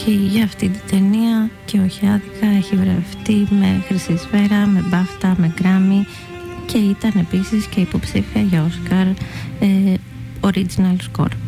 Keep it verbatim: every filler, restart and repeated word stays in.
Και για αυτή την ταινία και όχι άδικα έχει βραβευτεί με Χρυσή Σφαίρα, με Μπάφτα, με Γκράμι και ήταν επίσης και υποψήφια για Όσκαρ ε, Original Score.